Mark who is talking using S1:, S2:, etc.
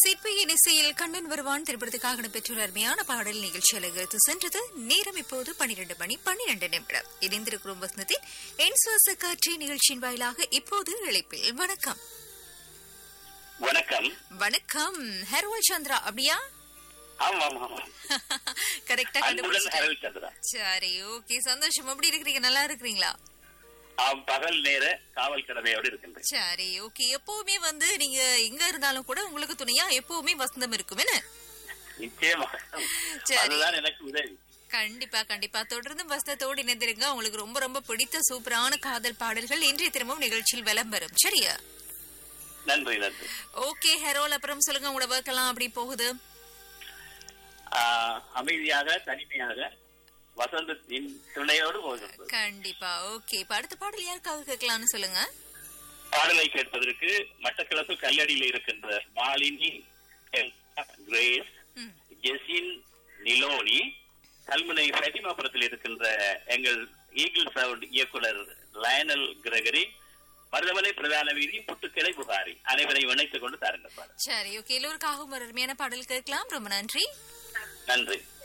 S1: சிற்பியின் இசையில் கண்ணன் வருவான் திரைப்படத்துக்காக இடம்பெற்றுள்ள அருமையான பாடல் நிகழ்ச்சியில் எடுத்து சென்றது. நேரம் இப்போது 12:12 இணைந்திருக்கிறோம் வசந்தத்தின் என் சுவாச காட்சி நிகழ்ச்சியின் வாயிலாக. இப்போது இழைப்பில் வணக்கம்.
S2: வணக்கம்.
S1: வணக்கம் ஹெரோல் சந்திரா, அப்படியா? கரெக்டா கண்டுபிடிச்சா? சரி, ஓகே, சந்தோஷம். எப்படி இருக்கிறீங்க? நல்லா இருக்கிறீங்களா?
S2: பகல் நேர காவல் கடமையோடு இருக்கின்றேன்.
S1: சரி, ஓகே. எப்பவுமே நீங்க எங்க இருந்தாலும் கூட உங்களுக்கு துணையா எப்பவுமே வசந்தம் இருக்கும் என்ன?
S2: நிச்சயமா. அதுதான் எனக்கு உதவி.
S1: கண்டிப்பா கண்டிப்பா தொடர்ந்து வசந்தத்தோடு இணைந்திருங்க. உங்களுக்கு ரொம்ப ரொம்ப பிடித்த சூப்பரான காதல் பாடல்கள் இன்றைய தினமும் நிகழ்ச்சியில் விளம்பரம். சரியா?
S2: நன்றி நன்றி.
S1: ஓகே ஹெரோல், அப்புறம் சொல்லுங்க, உங்களோட ஒர்க் எல்லாம் அப்படி போகுது?
S2: அமைதியாக, தனிமையாக, வசந்தத்தின் துணையோடு போகிறது.
S1: கண்டிப்பா. ஓகே, இப்ப அடுத்த பாடல் யாருக்காக கேட்கலாம்னு சொல்லுங்க.
S2: பாடலை கேட்பதற்கு மட்டக்களப்பு கல்லடியில் இருக்கின்ற மாலினி, கிரேஸ், ஜெசின், நிலோனி, கல்முனை ஃபெட்டிமாபுரத்தில் இருக்கின்ற எங்கள் ஈகிள் சவுண்ட் இயக்குனர் லயனல் கிரகரி, மருதமலை பிரதான வீதி, புட்டுக்கிளை புகாரி, அனைவரையும் இணைத்துக் கொண்டு தாருங்கள்.
S1: சரி, ஓகே, எல்லோருக்காகவும் ஒரு அருமையான பாடல் கேட்கலாம். ரொம்ப நன்றி.
S2: நன்றி.